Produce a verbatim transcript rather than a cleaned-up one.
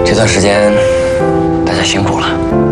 这段时间大家辛苦了。